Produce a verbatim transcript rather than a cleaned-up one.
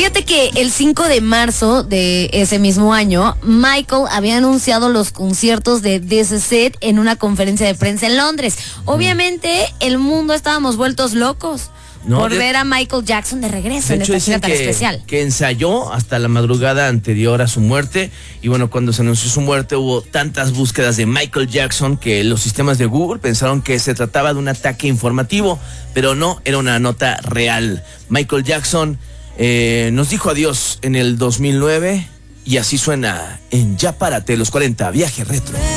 Fíjate que el cinco de marzo de ese mismo año, Michael había anunciado los conciertos de This Is It en una conferencia de prensa en Londres. Obviamente, el mundo estábamos vueltos locos. No, por de, ver a Michael Jackson de regreso de en hecho, esta gira tan que, especial. Que ensayó hasta la madrugada anterior a su muerte, y bueno, cuando se anunció su muerte hubo tantas búsquedas de Michael Jackson que los sistemas de Google pensaron que se trataba de un ataque informativo, pero no, era una nota real. Michael Jackson eh, nos dijo adiós en el dos mil nueve y así suena en Ya Párate, los cuarenta, Viaje Retro.